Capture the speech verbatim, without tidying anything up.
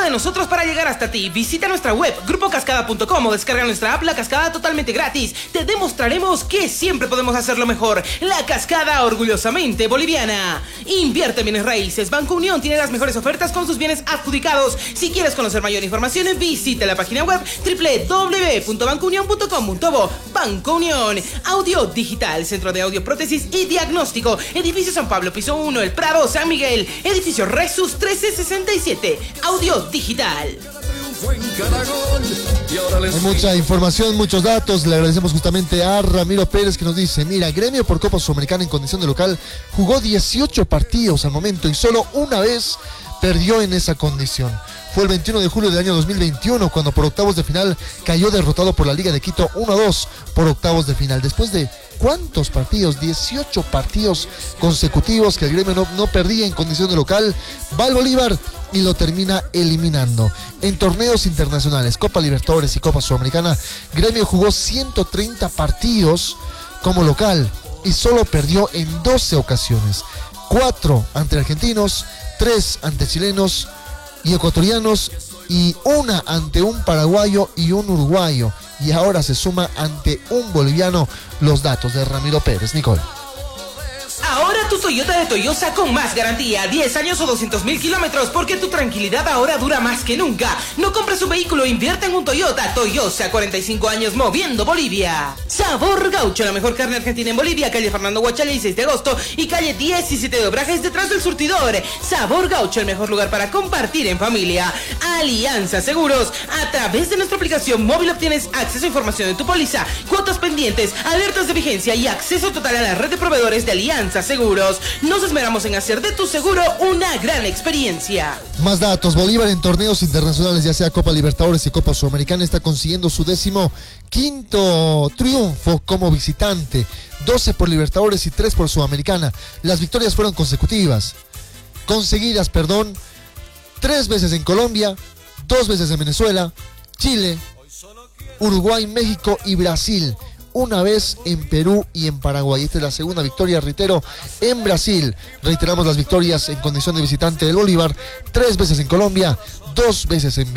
de nosotros para llegar hasta ti. Visita nuestra web grupo cascada punto com o descarga nuestra app La Cascada totalmente gratis. Te demostraremos que siempre podemos hacerlo mejor. La Cascada, orgullosamente boliviana. Invierte en bienes raíces. Banco Unión tiene las mejores ofertas con sus bienes adjudicados. Si quieres conocer mayor información, visita la página web doble u doble u doble u punto banco unión punto com punto bo. Banco Unión. Audio Digital, Centro de Audio, Prótesis y Diagnóstico. Edificio San Pablo, piso uno, El Prado, San Miguel. Edificio Resus trece sesenta y siete. Audio Digital. Hay mucha información, muchos datos. Le agradecemos justamente a Ramiro Pérez, que nos dice: mira, Gremio por Copa Sudamericana en condición de local jugó dieciocho partidos al momento y solo una vez perdió en esa condición. Fue el veintiuno de julio del año dos mil veintiuno cuando por octavos de final cayó derrotado por la Liga de Quito uno a dos por octavos de final. Después de ¿cuántos partidos? dieciocho partidos consecutivos que el Gremio no, no perdía en condición de local, va al Bolívar y lo termina eliminando. En torneos internacionales, Copa Libertadores y Copa Sudamericana, Gremio jugó ciento treinta partidos como local y solo perdió en doce ocasiones. cuatro ante argentinos, tres ante chilenos y ecuatorianos y una ante un paraguayo y un uruguayo. Y ahora se suma ante un boliviano. Los datos de Ramiro Pérez. Nicole. Ahora tu Toyota de Toyosa con más garantía, diez años o doscientos mil kilómetros, porque tu tranquilidad ahora dura más que nunca. No compres un vehículo, invierte en un Toyota. Toyosa, cuarenta y cinco años moviendo Bolivia. Sabor Gaucho, la mejor carne argentina en Bolivia, calle Fernando Guachaley, seis de agosto y calle diecisiete de Obrajes, detrás del surtidor. Sabor Gaucho, el mejor lugar para compartir en familia. Alianza Seguros, a través de nuestra aplicación móvil obtienes acceso a información de tu póliza, cuotas pendientes, alertas de vigencia y acceso total a la red de proveedores de Alianza Seguros. Nos esmeramos en hacer de tu seguro una gran experiencia. Más datos. Bolívar en torneos internacionales, ya sea Copa Libertadores y Copa Sudamericana, está consiguiendo su décimo quinto triunfo como visitante. doce por Libertadores y tres por Sudamericana. Las victorias fueron consecutivas. Conseguidas, perdón, tres veces en Colombia, dos veces en Venezuela, Chile, Uruguay, México y Brasil. Una vez en Perú y en Paraguay. Esta es la segunda victoria, reitero, en Brasil. Reiteramos las victorias en condición de visitante del Bolívar. Tres veces en Colombia, dos veces en